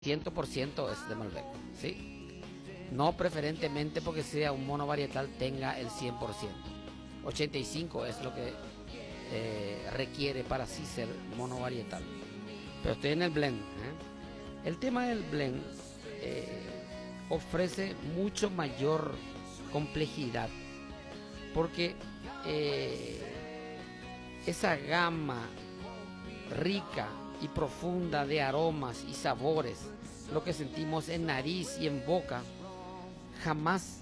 100% es de Malbec, ¿sí? No preferentemente porque sea un mono varietal tenga el 100%. 85 es lo que requiere para sí ser mono varietal. Pero estoy en el blend, ¿eh? El tema del blend ofrece mucho mayor complejidad porque esa gama rica y profunda de aromas y sabores, lo que sentimos en nariz y en boca, jamás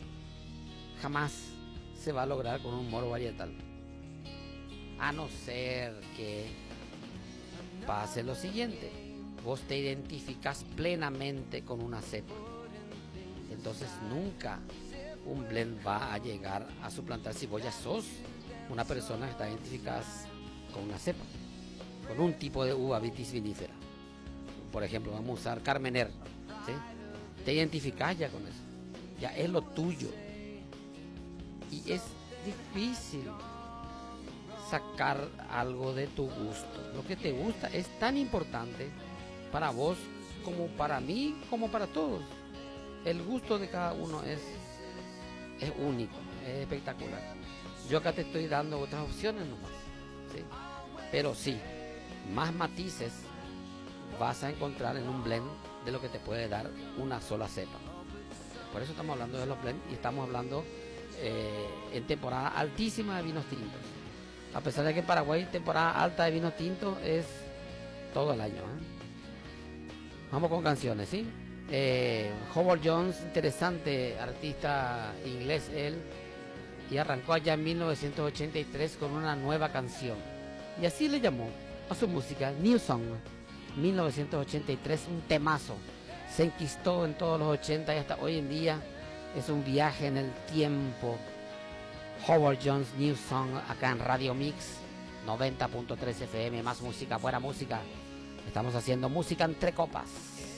se va a lograr con un mono varietal, a no ser que pase lo siguiente: vos te identificas plenamente con una cepa, entonces nunca un blend va a llegar a suplantar si vos ya sos una persona que está identificada con una cepa, con un tipo de uva vitis vinifera. Por ejemplo, vamos a usar Carmener, ¿sí? Te identificas ya con eso, ya es lo tuyo, y es difícil sacar algo de tu gusto. Lo que te gusta es tan importante para vos como para mí, como para todos. El gusto de cada uno es único, es espectacular. Yo acá te estoy dando otras opciones nomás, ¿sí? Pero sí, más matices vas a encontrar en un blend de lo que te puede dar una sola cepa. Por eso estamos hablando de los blends y estamos hablando en temporada altísima de vinos tintos. A pesar de que en Paraguay temporada alta de vinos tintos es todo el año, ¿eh? Vamos con canciones, ¿sí? Howard Jones, interesante artista inglés él, y arrancó allá en 1983 con una nueva canción, y así le llamó a su música New Song. 1983, un temazo, se enquistó en todos los 80 y hasta hoy en día es un viaje en el tiempo. Howard Jones, New Song, acá en Radio Mix 90.3 FM, más música, buena música. Estamos haciendo música entre copas.